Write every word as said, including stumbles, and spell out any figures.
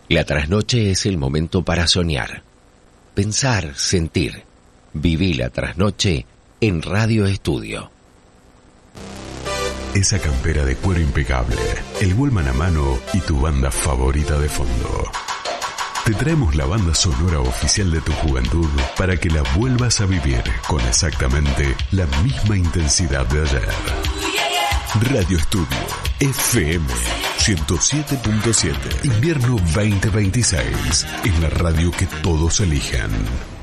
La trasnoche es el momento para soñar, pensar, sentir. Viví la trasnoche en Radio Estudio. Esa campera de cuero impecable, el Wallman a mano y tu banda favorita de fondo. Te traemos la banda sonora oficial de tu juventud para que la vuelvas a vivir con exactamente la misma intensidad de ayer. Radio Estudio F M ciento siete punto siete. Invierno veinte veintiséis. Es la radio que todos eligen.